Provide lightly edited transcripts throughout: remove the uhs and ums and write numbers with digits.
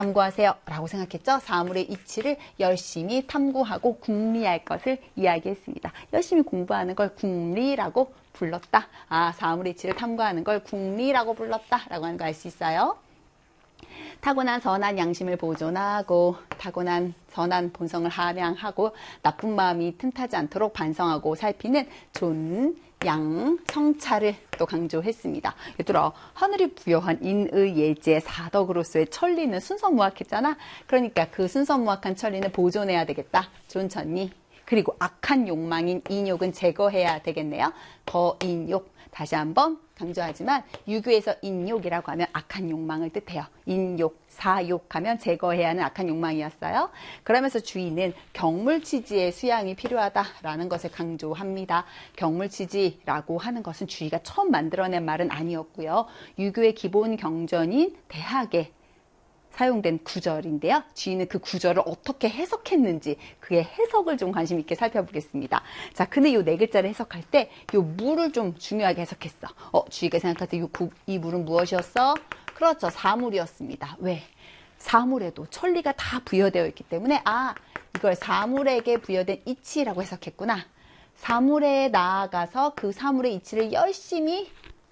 탐구하세요 라고 생각했죠. 사물의 이치를 열심히 탐구하고 궁리할 것을 이야기했습니다. 열심히 공부하는 걸 궁리라고 불렀다. 사물의 이치를 탐구하는 걸 궁리라고 불렀다 라고 하는 거 알 수 있어요. 타고난 선한 양심을 보존하고 타고난 선한 본성을 함양하고 나쁜 마음이 틈타지 않도록 반성하고 살피는 존, 양, 성찰을 또 강조했습니다. 얘들아, 하늘이 부여한 인의, 예제, 사덕으로서의 천리는 순서무악했잖아. 그러니까 그 순서무악한 천리는 보존해야 되겠다. 존천리. 그리고 악한 욕망인 인욕은 제거해야 되겠네요. 거인욕. 다시 한번 강조하지만 유교에서 인욕이라고 하면 악한 욕망을 뜻해요. 인욕, 사욕하면 제거해야 하는 악한 욕망이었어요. 그러면서 주의는 경물치지의 수양이 필요하다라는 것을 강조합니다. 경물치지라고 하는 것은 주의가 처음 만들어낸 말은 아니었고요. 유교의 기본 경전인 대학에 사용된 구절인데요. 주인은 그 구절을 어떻게 해석했는지 그의 해석을 좀 관심 있게 살펴보겠습니다. 자, 근데 요 네 글자를 해석할 때 요 물을 좀 중요하게 해석했어. 주의가 생각할 때 이 물은 무엇이었어? 그렇죠. 사물이었습니다. 왜? 사물에도 천리가 다 부여되어 있기 때문에 이걸 사물에게 부여된 이치라고 해석했구나. 사물에 나아가서 그 사물의 이치를 열심히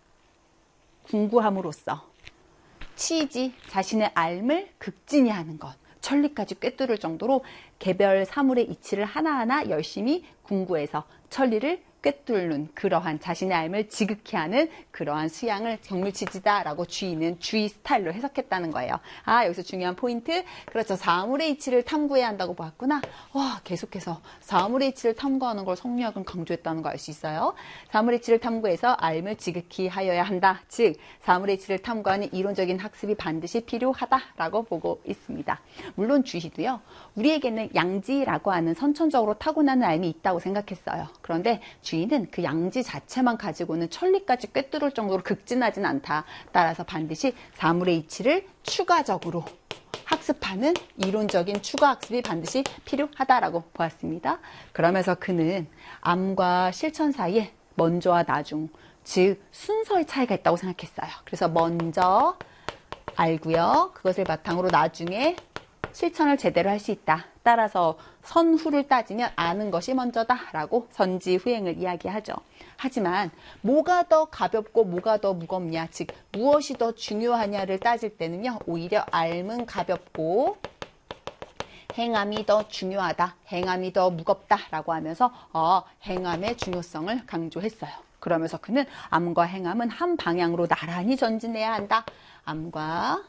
궁구함으로써 치지, 자신의 앓을 극진히 하는 것, 천리까지 꿰뚫을 정도로 개별 사물의 이치를 하나하나 열심히 궁구해서 천리를 꿰뚫는 그러한 자신의 앓을 지극히 하는 그러한 수양을 경물치지다라고 주의는 주의 스타일로 해석했다는 거예요. 여기서 중요한 포인트. 그렇죠. 사물의 이치를 탐구해야 한다고 보았구나. 계속해서 사물의 이치를 탐구하는 걸 성리학은 강조했다는 거 알 수 있어요. 사물의 이치를 탐구해서 앓을 지극히 하여야 한다. 즉 사물의 이치를 탐구하는 이론적인 학습이 반드시 필요하다라고 보고 있습니다. 물론 주희도요. 우리에게는 양지라고 하는 선천적으로 타고나는 앓이 있다고 생각했어요. 그런데 주의는 그 양지 자체만 가지고는 천리까지 꿰뚫을 정도로 극진하진 않다. 따라서 반드시 사물의 이치를 추가적으로 학습하는 이론적인 추가 학습이 반드시 필요하다라고 보았습니다. 그러면서 그는 암과 실천 사이에 먼저와 나중, 즉 순서의 차이가 있다고 생각했어요. 그래서 먼저 알고요. 그것을 바탕으로 나중에 실천을 제대로 할 수 있다. 따라서 선후를 따지면 아는 것이 먼저다라고 선지후행을 이야기하죠. 하지만 뭐가 더 가볍고 뭐가 더 무겁냐, 즉 무엇이 더 중요하냐를 따질 때는요. 오히려 앓은 가볍고 행함이 더 중요하다, 행함이 더 무겁다라고 하면서 행함의 중요성을 강조했어요. 그러면서 그는 암과 행함은 한 방향으로 나란히 전진해야 한다. 암과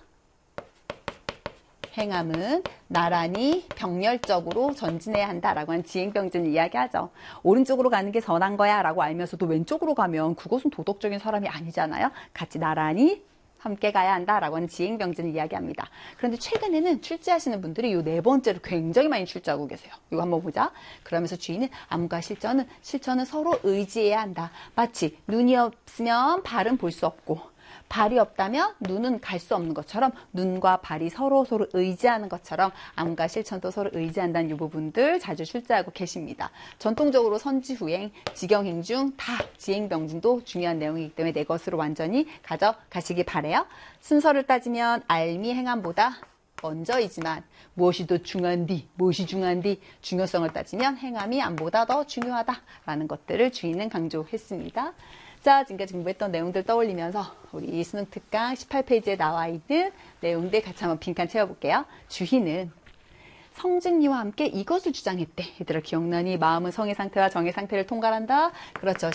행함은 나란히 병렬적으로 전진해야 한다라고 하는 지행병진을 이야기하죠. 오른쪽으로 가는 게 선한 거야 라고 알면서도 왼쪽으로 가면 그것은 도덕적인 사람이 아니잖아요. 같이 나란히 함께 가야 한다라고 하는 지행병진을 이야기합니다. 그런데 최근에는 출제하시는 분들이 이 네 번째로 굉장히 많이 출제하고 계세요. 이거 한번 보자. 그러면서 주의는 암과 실천은 서로 의지해야 한다. 마치 눈이 없으면 발은 볼 수 없고 발이 없다면 눈은 갈 수 없는 것처럼 눈과 발이 서로 의지하는 것처럼 암과 실천도 서로 의지한다는 이 부분들 자주 출제하고 계십니다. 전통적으로 선지후행, 지경행 중 다 지행병진도 중요한 내용이기 때문에 내 것으로 완전히 가져가시기 바래요. 순서를 따지면 알미 행함보다 먼저이지만 무엇이 더 중요한디, 무엇이 중요한디 중요성을 따지면 행함이 암보다 더 중요하다라는 것들을 주인은 강조했습니다. 자, 지금까지 공부했던 내용들 떠올리면서 우리 수능 특강 18페이지에 나와 있는 내용들 같이 한번 빈칸 채워볼게요. 주희는 성증리와 함께 이것을 주장했대. 얘들아 기억나니? 마음은 성의 상태와 정의 상태를 통괄한다. 그렇죠.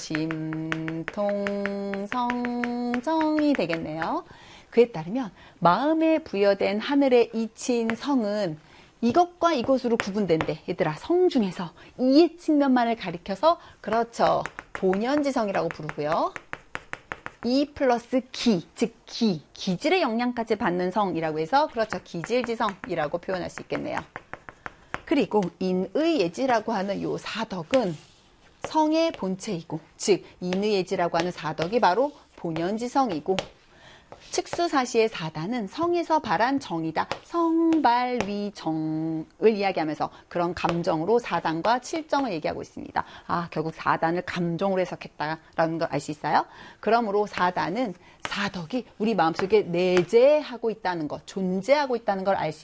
심통성정이 되겠네요. 그에 따르면 마음에 부여된 하늘의 이치인 성은 이것과 이것으로 구분된대. 얘들아 성 중에서 이의 측면만을 가리켜서 그렇죠. 본연지성이라고 부르고요. 이 플러스 기, 즉 기질의 영향까지 받는 성이라고 해서 그렇죠. 기질지성이라고 표현할 수 있겠네요. 그리고 인의예지라고 하는 요 사덕은 성의 본체이고 즉 인의예지라고 하는 사덕이 바로 본연지성이고 칙수사시의 사단은 성에서 발한 정이다. 성발위정을 이야기하면서 그런 감정으로 사단과 칠정을 얘기하고 있습니다. 결국 사단을 감정으로 해석했다라는 걸 알 수 있어요. 그러므로 사단은 사덕이 우리 마음속에 내재하고 있다는 것, 존재하고 있다는 걸 알 수